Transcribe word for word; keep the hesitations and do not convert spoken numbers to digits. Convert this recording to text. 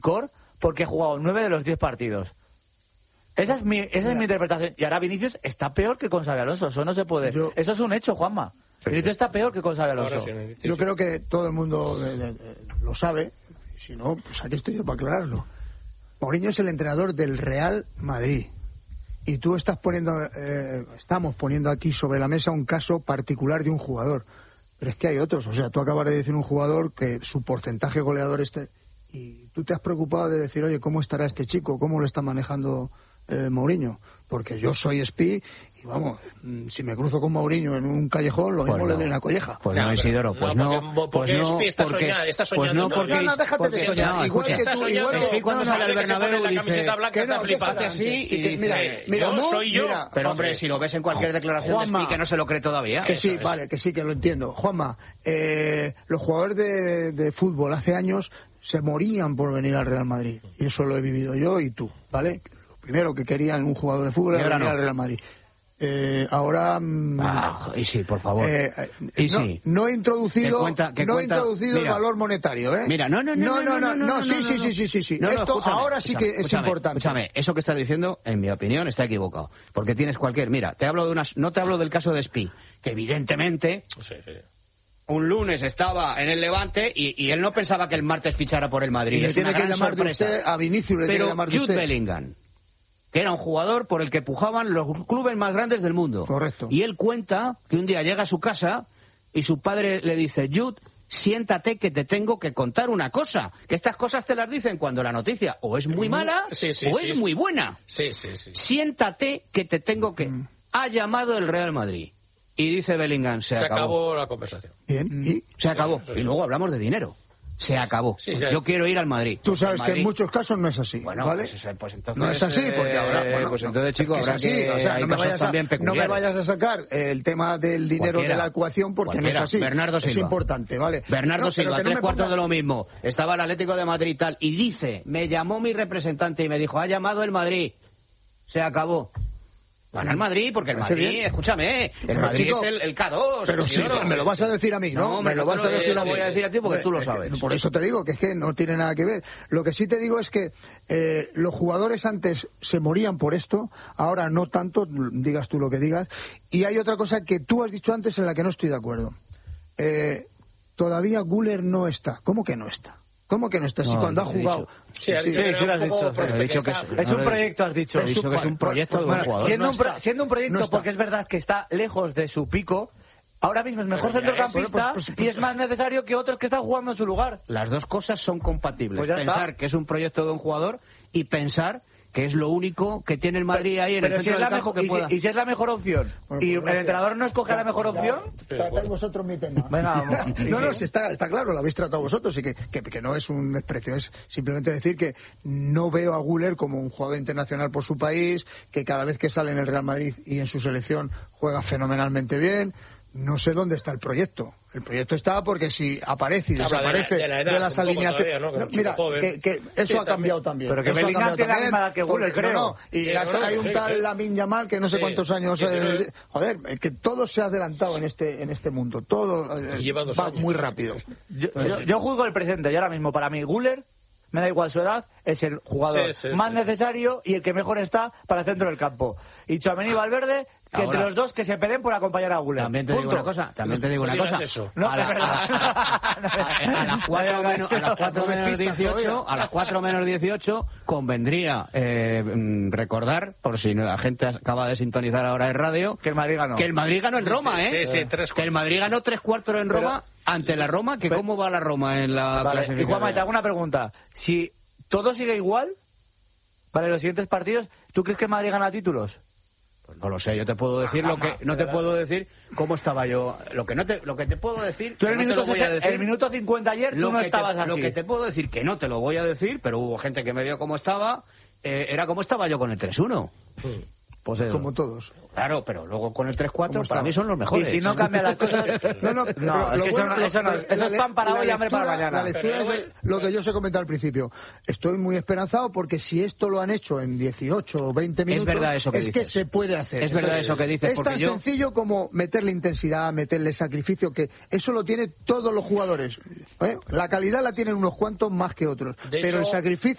Cor porque he jugado nueve de los diez partidos. Esa es mi, esa es mi interpretación. Y ahora Vinicius está peor que con Xabi Alonso. Eso no se puede. Yo, eso es un hecho, Juanma. Vinicius está peor que con Xabi Alonso. Sí, yo creo que todo el mundo de, de, de, lo sabe. Si no, pues aquí estoy yo para aclararlo. Mourinho es el entrenador del Real Madrid. Y tú estás poniendo, eh, estamos poniendo aquí sobre la mesa un caso particular de un jugador. Pero es que hay otros. O sea, tú acabas de decir un jugador que su porcentaje goleador este. Y tú te has preocupado de decir, oye, ¿cómo estará este chico? ¿Cómo lo está manejando eh, Mourinho? Porque yo soy espí y vamos, si me cruzo con Mourinho en un callejón, lo mismo pues no. le doy una colleja. Pues no, Isidoro, pues no. no porque pues no, Espi está porque, soñando, está soñando. Pues no, porque, no, no, déjate porque, de soñar. No, igual escucha, que tú, igual que Espi cuando no, sale al Bernabéu la dice camiseta blanca que está no, flipante así y, y, y mira, mira, yo no soy yo. Mira, pero hombre, si lo ves en cualquier declaración Juanma, de Espi que no se lo cree todavía. Que sí, es. vale, que sí, que lo entiendo. Juanma, eh, los jugadores de, de fútbol hace años se morían por venir al Real Madrid. Y eso lo he vivido yo y tú, ¿vale? Lo primero que querían un jugador de fútbol era venir no. al Real Madrid. Eh, ahora ah, y sí, por favor. Eh, y no, sí. no he introducido, cuenta, no cuenta, he introducido mira, el valor monetario, ¿eh? Mira, no, no, no, no, no, no, no, no, no sí, sí, sí, sí, sí, sí. No, no, Esto escúchame, ahora sí que es escúchame, importante. Escúchame, eso que estás diciendo, en mi opinión, está equivocado, porque tienes cualquier, mira, te hablo de unas, no te hablo del caso de Espi, que evidentemente. Sí, sí. Un lunes estaba en el Levante y, y él no pensaba que el martes fichara por el Madrid. Y le es tiene una que gran llamar sorpresa. de usted a Vinicius, le Pero tiene que llamar de Jude usted. Bellingham, que era un jugador por el que pujaban los clubes más grandes del mundo. Correcto. Y él cuenta que un día llega a su casa y su padre le dice, Jude, siéntate que te tengo que contar una cosa. Que estas cosas te las dicen cuando la noticia o es muy mala sí, sí, o sí. es muy buena. Sí, sí, sí. Siéntate que te tengo que... Mm. Ha llamado el Real Madrid. Y dice Bellingham, se, se acabó. acabó la conversación. Bien, y se acabó. Y luego hablamos de dinero. Se acabó. Sí, yo quiero ir al Madrid. Tú sabes Madrid... que en muchos casos no es así. Bueno, ¿vale? pues, pues entonces... No es así, porque ahora... Eh, bueno, pues no, entonces, chicos, es habrá así, que... o sea, hay no me, casos vayas a, también no me peculiares. vayas a sacar el tema del dinero Cualquiera. de la ecuación porque Cualquiera. no es así. Bernardo Silva. Es importante, ¿vale? Bernardo no, Silva, no tres cuartos ponga... de lo mismo. Estaba el Atlético de Madrid y tal, y dice, me llamó mi representante y me dijo, ha llamado el Madrid. Se acabó. Gana el Madrid, porque el Madrid, bien. escúchame, el pero Madrid chico, es el, el K dos. Pero sí, no, me lo vas a decir a mí, ¿no? no me lo vas a decir a mí. Lo voy a decir a ti porque tú lo sabes. Por eso te digo que es que no tiene nada que ver. Lo que sí te digo es que eh, los jugadores antes se morían por esto, ahora no tanto, digas tú lo que digas. Y hay otra cosa que tú has dicho antes en la que no estoy de acuerdo. Eh, todavía Güler no está. ¿Cómo que no está? ¿Cómo que no está? Si no, cuando ha jugado... Sí, sí, sí, sí lo has dicho. He dicho que es, es un proyecto, has dicho. He dicho que es un proyecto de un bueno, jugador. Siendo, no un pro, siendo un proyecto, no porque es verdad que está lejos de su pico, ahora mismo es mejor centrocampista pues, pues, pues, y es más necesario que otros que están jugando en su lugar. Las dos cosas son compatibles. Pues pensar está. que es un proyecto de un jugador y pensar que es lo único que tiene el Madrid ahí en pero el si centro es del la campo mejor, que pueda. Y si, y si es la mejor opción bueno, y pues, el entrenador no escoge ya, la mejor opción, tratáis vosotros mi tema. Venga, vamos. No, no, si está, está claro, lo habéis tratado vosotros y que, que, que no es un desprecio, es simplemente decir que no veo a Güler como un jugador internacional por su país, que cada vez que sale en el Real Madrid y en su selección juega fenomenalmente bien. No sé dónde está el proyecto. El proyecto está porque si aparece y desaparece de, la, de, la edad, de las alineaciones... ¿no? No, mira, que, que eso sí, ha cambiado también. Pero que Bellingham tiene la misma edad que Güler, creo. No, no. Y sí, no, hay un sí, tal sí. Lamine Yamal que no sé sí, cuántos años... Sí, eh, joder, que todo se ha adelantado en este en este mundo. Todo eh, va años. muy rápido. Yo, yo, yo juzgo el presente y ahora mismo para mí Güler, me da igual su edad, es el jugador sí, sí, más sí. necesario y el que mejor está para el centro del campo. Y Tchouaméni y Valverde, que ahora, entre los dos que se peleen por acompañar a Güler. También te Punto. digo una cosa, también te digo una no cosa. Eso. No, a, la, a, a, a las cuatro menos, a las cuatro menos dieciocho, a las cuatro menos dieciocho convendría eh, recordar, por si la gente acaba de sintonizar ahora en radio, que el Madrid ganó. Que el Madrid ganó en Roma, ¿eh? Sí, sí, tres que el Madrid ganó tres cuartos en Roma pero, ante la Roma, que pero, cómo va la Roma en la vale. clasificación. Y Juanma, te hago una pregunta. Si todo sigue igual, vale, los siguientes partidos, ¿tú crees que el Madrid gana títulos? Pues no lo sé, yo te puedo decir lo que no te puedo decir cómo estaba yo. Lo que no te lo que te puedo decir, tú el, no minuto te lo voy a decir, el minuto cincuenta ayer tú no estabas te, así. Lo que te puedo decir que no te lo voy a decir, pero hubo gente que me dio cómo estaba, eh, era como estaba yo con el tres uno. Sí. Pues eso. Como todos. Claro, pero luego con el tres cuatro para mí son los mejores. Y si no cambian las cosas... no, no, no es que bueno, eso, eso, no, eso es pan para hoy y hambre para mañana. La lectura es lo que yo os he comentado al principio. Estoy muy esperanzado porque si esto lo han hecho en dieciocho o veinte minutos, es, verdad eso que, es dices. que se puede hacer. Es verdad eso que dices. Es tan yo... sencillo como meterle intensidad, meterle sacrificio, que eso lo tienen todos los jugadores. ¿eh? La calidad la tienen unos cuantos más que otros, de pero hecho, el sacrificio